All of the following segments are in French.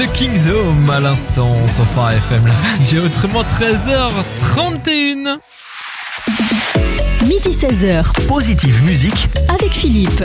The Kingdom à l'instant sur Phare FM, la radio. Autrement 13h31. Midi 16h. Positive musique avec Philippe.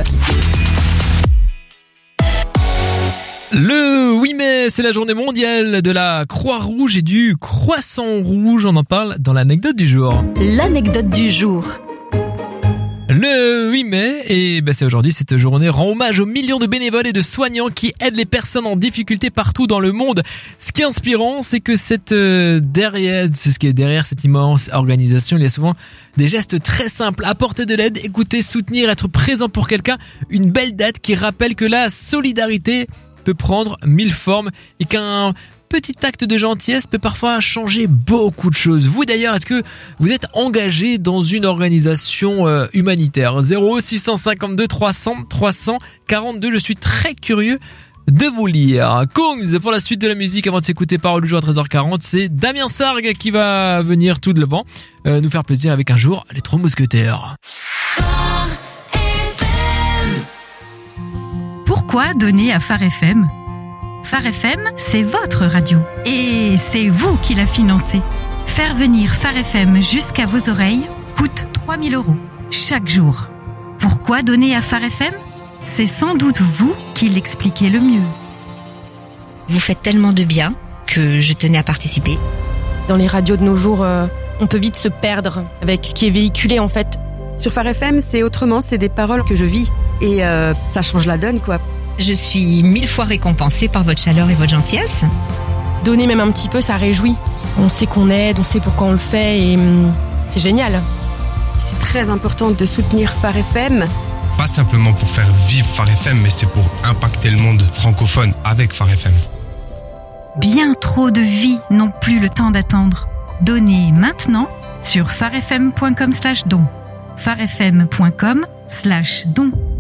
Le 8 mai, c'est la journée mondiale de la Croix-Rouge et du Croissant Rouge. On en parle dans l'anecdote du jour. L'anecdote du jour. Le 8 mai, et c'est aujourd'hui, cette journée rend hommage aux millions de bénévoles et de soignants qui aident les personnes en difficulté partout dans le monde. Ce qui est inspirant, c'est que c'est ce qui est derrière cette immense organisation. Il y a souvent des gestes très simples, apporter de l'aide, écouter, soutenir, être présent pour quelqu'un. Une belle date qui rappelle que la solidarité peut prendre 1000 formes et qu'un petit acte de gentillesse peut parfois changer beaucoup de choses. Vous d'ailleurs, est-ce que vous êtes engagé dans une organisation humanitaire ? 0652 300 342, je suis très curieux de vous lire. Kongs pour la suite de la musique avant de s'écouter Parole du jour à 13h40, c'est Damien Sargue qui va venir tout devant nous faire plaisir avec un jour les Trois Mousquetaires. Pourquoi donner à Phare FM ? Phare FM, c'est votre radio. Et c'est vous qui la financez. Faire venir Phare FM jusqu'à vos oreilles coûte 3 000 € chaque jour. Pourquoi donner à Phare FM ? C'est sans doute vous qui l'expliquez le mieux. Vous faites tellement de bien que je tenais à participer. Dans les radios de nos jours, on peut vite se perdre avec ce qui est véhiculé en fait. Sur Phare FM, c'est autrement, c'est des paroles que je vis et ça change la donne quoi. Je suis 1000 fois récompensée par votre chaleur et votre gentillesse. Donner même un petit peu, ça réjouit. On sait qu'on aide, on sait pourquoi on le fait et c'est génial. C'est très important de soutenir Phare FM. Pas simplement pour faire vivre Phare FM, mais c'est pour impacter le monde francophone avec Phare FM. Bien trop de vies n'ont plus le temps d'attendre. Donnez maintenant sur pharefm.com/don. pharefm.com/don.